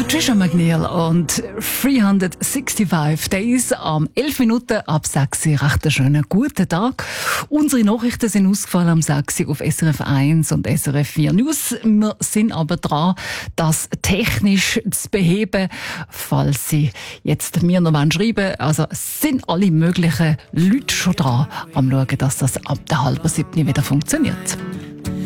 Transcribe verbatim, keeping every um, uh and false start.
Trisha McNeil und dreihundertfünfundsechzig Days am elf Minuten ab sechs Uhr. Recht einen schönen guten Tag. Unsere Nachrichten sind ausgefallen am sechs Uhr auf S R F eins und S R F vier News. Wir sind aber dran, das technisch zu beheben, falls Sie jetzt mir noch schreiben wollen. Also sind alle möglichen Leute schon dran am schauen, dass das ab der halben siebten wieder funktioniert.